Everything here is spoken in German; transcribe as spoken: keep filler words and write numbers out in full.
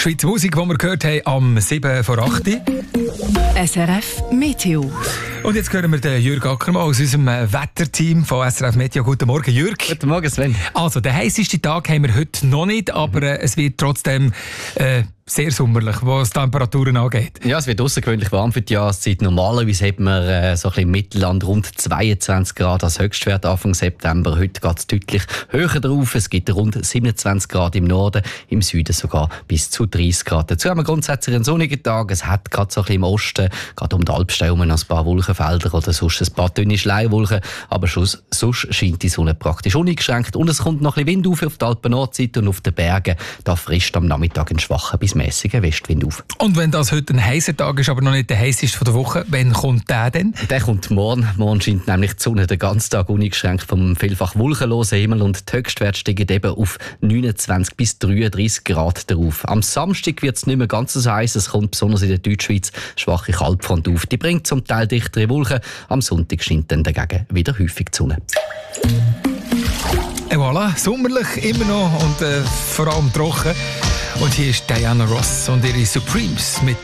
Schweizer Musik, die wir gehört haben am sieben vor acht. S R F Meteo. Und jetzt hören wir den Jürg Ackermann aus unserem Wetterteam von S R F Meteo. Guten Morgen, Jürg. Guten Morgen, Sven. Also, den heisseste Tag haben wir heute noch nicht, aber äh, es wird trotzdem äh, sehr sommerlich, was die Temperaturen angeht. Ja, es wird außergewöhnlich warm für die Jahreszeit. Normalerweise hat man äh, so ein bisschen im Mittelland rund zweiundzwanzig Grad als Höchstwert Anfang September. Heute geht es deutlich höher drauf. Es gibt rund siebenundzwanzig Grad im Norden, im Süden sogar bis zu dreißig Grad. Dazu haben wir grundsätzlich einen sonnigen Tag. Es hat gerade so ein bisschen im Osten, gerade um die Alpsteine herum, ein paar Wolkenfelder oder sonst ein paar dünne Schleiwolken. Aber sonst, sonst scheint die Sonne praktisch uneingeschränkt. Und es kommt noch ein bisschen Wind auf auf der Alpen-Nordseite und auf den Bergen. Da frisst am Nachmittag ein schwacher bis mäßiger Westwind auf. Und wenn das heute ein heißer Tag ist, aber noch nicht der heißeste von der Woche, wann kommt der denn? Der kommt morgen. Morgen scheint nämlich die Sonne den ganzen Tag uneingeschränkt vom vielfach wolkenlosen Himmel und die Höchstwerte steigen eben auf neunundzwanzig bis dreiunddreißig Grad drauf. Am Samstag wird es nicht mehr ganz so heiß. Es kommt besonders in der Deutschschweiz schwache Kaltfront auf. Die bringt zum Teil dichtere Wolken. Am Sonntag scheint dann dagegen wieder häufig die Sonne. Et voilà, sommerlich immer noch und äh, vor allem trocken. Und hier ist Diana Ross und ihre Supremes mit